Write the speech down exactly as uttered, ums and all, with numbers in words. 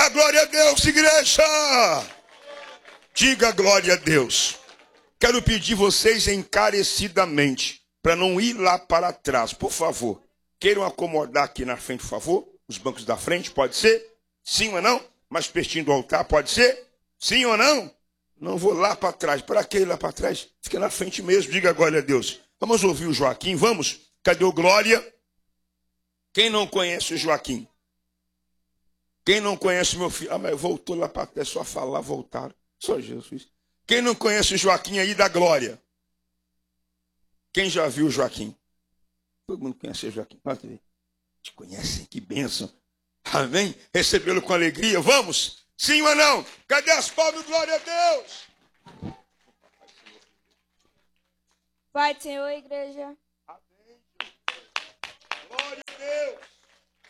Dá glória a Deus, igreja. Diga glória a Deus. Quero pedir vocês encarecidamente para não ir lá para trás, por favor. Queiram acomodar aqui na frente, por favor. Os bancos da frente, pode ser? Sim ou não? Mais pertinho do altar, pode ser? Sim ou não? Não vou lá para trás. Para que ir lá para trás? Fica na frente mesmo, diga glória a Deus. Vamos ouvir o Joaquim, vamos? Cadê o Glória? Quem não conhece o Joaquim? Quem não conhece meu filho? Ah, mas voltou lá para trás, só falar, voltaram. Só Jesus. Quem não conhece o Joaquim aí, dá glória. Quem já viu o Joaquim? Todo mundo conhece o Joaquim. Pode ver. Te conhecem, que bênção. Amém? Recebê-lo com alegria. Vamos? Sim ou não? Cadê as palmas? Glória a Deus. Pai do Senhor, igreja. Amém. Glória a Deus.